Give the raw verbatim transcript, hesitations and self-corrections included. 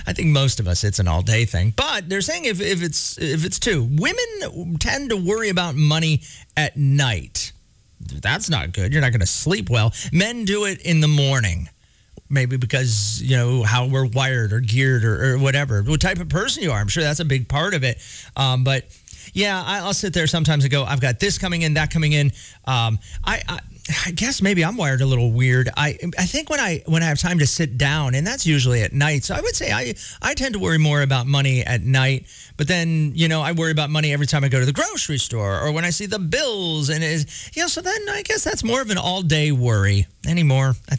I think most of us, it's an all-day thing. But they're saying if, if it's if it's two, women tend to worry about money at night. That's not good. You're not going to sleep well. Men do it in the morning. Maybe because, you know, how we're wired or geared or, or whatever. What type of person you are. I'm sure that's a big part of it. Um, but, yeah, I, I'll sit there sometimes and go, I've got this coming in, that coming in. Um, I, I I guess maybe I'm wired a little weird. I I think when I when I have time to sit down, and that's usually at night. So I would say I, I tend to worry more about money at night. But then, you know, I worry about money every time I go to the grocery store or when I see the bills. And, it is, you know, so then I guess that's more of an all-day worry anymore. I